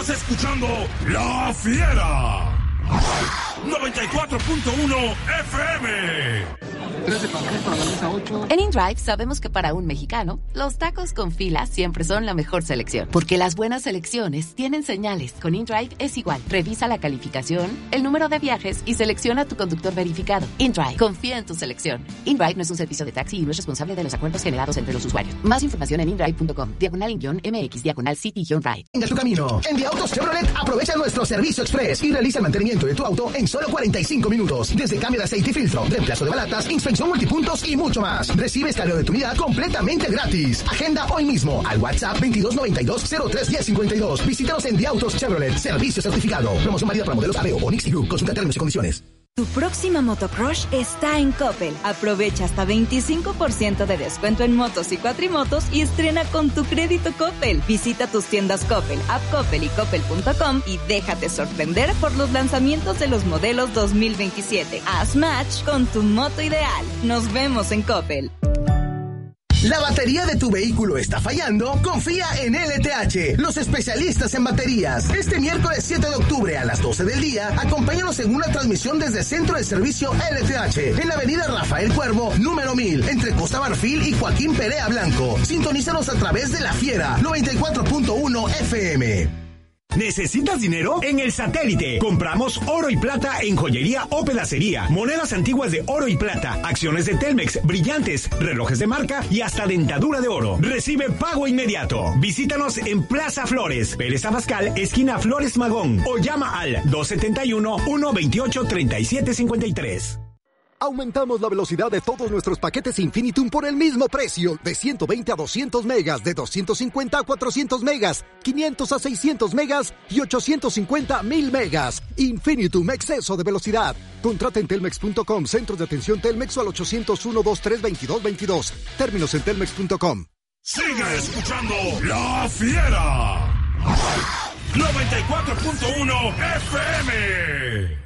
Estás escuchando La Fiera. 94.1 FM. En InDrive sabemos que para un mexicano, los tacos con fila siempre son la mejor selección. Porque las buenas selecciones tienen señales. Con InDrive es igual. Revisa la calificación, el número de viajes y selecciona tu conductor verificado. InDrive. Confía en tu selección. InDrive no es un servicio de taxi y no es responsable de los acuerdos generados entre los usuarios. Más información en indrive.com. /MX/City-Ride. En tu camino. En The Autos Chevrolet aprovecha nuestro servicio express y realiza el mantenimiento de tu auto en solo 45 minutos. Desde cambio de aceite y filtro, reemplazo de balatas, inspección multipuntos y mucho más. Recibe escaneo de tu unidad completamente gratis. Agenda hoy mismo al WhatsApp 2292-031052. Visítanos en The Autos Chevrolet. Servicio certificado. Promoción válida para modelos Aveo, Onix y Group. Consulta términos y condiciones. Tu próxima motocrush está en Coppel. Aprovecha hasta 25% de descuento en motos y cuatrimotos y estrena con tu crédito Coppel. Visita tus tiendas Coppel, App Coppel y Coppel.com y déjate sorprender por los lanzamientos de los modelos 2027. Haz match con tu moto ideal. Nos vemos en Coppel. ¿La batería de tu vehículo está fallando? Confía en LTH, los especialistas en baterías. Este miércoles 7 de octubre a las 12 del día, acompáñanos en una transmisión desde el Centro de Servicio LTH, en la avenida Rafael Cuervo, número 1000, entre Costa Marfil y Joaquín Perea Blanco. Sintonízanos a través de La Fiera, 94.1 FM. ¿Necesitas dinero? En El Satélite. Compramos oro y plata en joyería o pedacería, monedas antiguas de oro y plata, acciones de Telmex, brillantes, relojes de marca y hasta dentadura de oro. Recibe pago inmediato. Visítanos en Plaza Flores, Pérez Abascal, esquina Flores Magón, o llama al 271-128-3753. Aumentamos la velocidad de todos nuestros paquetes Infinitum por el mismo precio, de 120 a 200 megas, de 250 a 400 megas, 500 a 600 megas y 850 a 1000 megas. Infinitum, exceso de velocidad. Contrata en telmex.com, centros de atención Telmex o al 801-2322-22. Términos en telmex.com. Sigue escuchando La Fiera. 94.1 FM.